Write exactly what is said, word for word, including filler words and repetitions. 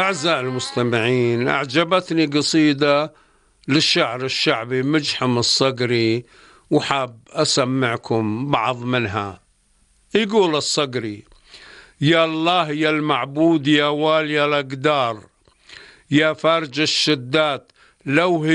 أعزائي المستمعين، أعجبتني قصيدة للشاعر الشعبي مجحم الصقري، وحاب أسمعكم بعض منها. يقول الصقري: يا الله يا المعبود يا والي الأقدار، يا فارج الشدات لو هي